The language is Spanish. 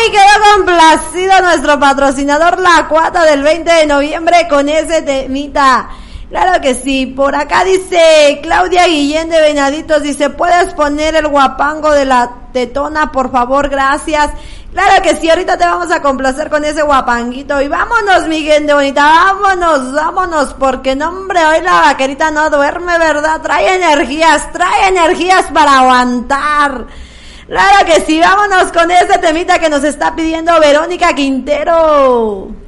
Ay, quedó complacido nuestro patrocinador La Cuata del 20 de noviembre con ese temita. Claro que sí, por acá dice Claudia Guillén de Venaditos, dice, ¿puedes poner el guapango de la tetona, por favor? Gracias. Claro que sí, ahorita te vamos a complacer con ese guapanguito. Y vámonos, mi gente bonita, vámonos, porque no, hombre, hoy la vaquerita no duerme, ¿verdad? Trae energías para aguantar. Claro que sí, vámonos con ese temita que nos está pidiendo Verónica Quintero.